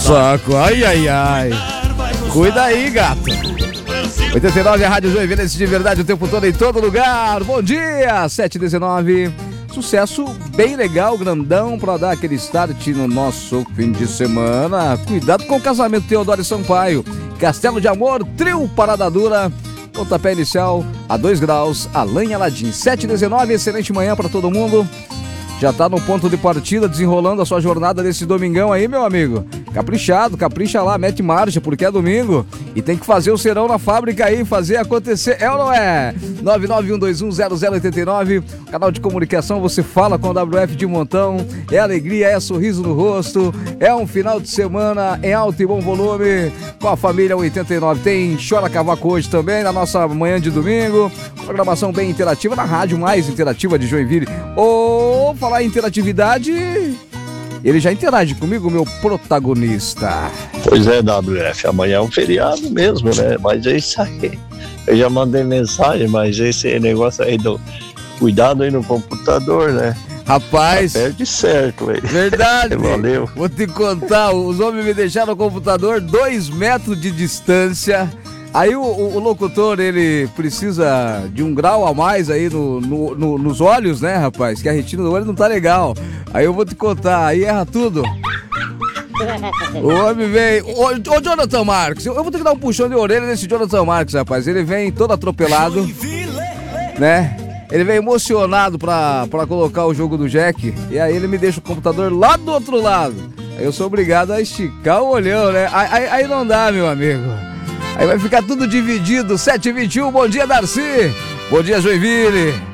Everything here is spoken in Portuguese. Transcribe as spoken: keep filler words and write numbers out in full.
saco. Ai, ai, ai. Cuida aí, gato. oitenta e nove, a Rádio Joinville de verdade o tempo todo, em todo lugar. Bom dia, sete e dezenove. Sucesso bem legal, grandão, pra dar aquele start no nosso fim de semana. Cuidado com o casamento Teodoro e Sampaio. Castelo de Amor, trio Parada Dura. Pontapé inicial a dois graus, Alain Aladim. sete e dezenove, excelente manhã pra todo mundo. Já tá no ponto de partida, desenrolando a sua jornada desse domingão aí, meu amigo. Caprichado, capricha lá, mete marcha, porque é domingo. E tem que fazer o serão na fábrica aí, fazer acontecer, é ou não é? nove nove um dois um zero zero oito nove, canal de comunicação, você fala com o W F de montão. É alegria, é sorriso no rosto, é um final de semana em alto e bom volume, com a família oitenta e nove. Tem Chora Cavaco hoje também, na nossa manhã de domingo. Programação bem interativa, na rádio mais interativa de Joinville. Ou falar em interatividade, ele já interage comigo, meu protagonista. Pois é, W F, amanhã é um feriado mesmo, né? Mas é isso aí. Eu já mandei mensagem, mas esse negócio aí do cuidado aí no computador, né? Rapaz, tá perde certo, velho. Verdade. Valeu. Vou te contar, os homens me deixaram no computador dois metros de distância. Aí o, o, o locutor, ele precisa de um grau a mais aí no, no, no, nos olhos, né, rapaz? Que a retina do olho não tá legal. Aí eu vou te contar, aí erra tudo. O homem vem... Ô, ô Jonathan Marques, eu vou ter que dar um puxão de orelha nesse Jonathan Marques, rapaz. Ele vem todo atropelado, né? Ele vem emocionado pra, pra colocar o jogo do Jack. E aí ele me deixa o computador lá do outro lado. Aí eu sou obrigado a esticar o olhão, né? Aí, aí, aí não dá, meu amigo. Aí vai ficar tudo dividido. sete e vinte e um, bom dia, Darcy. Bom dia, Joinville.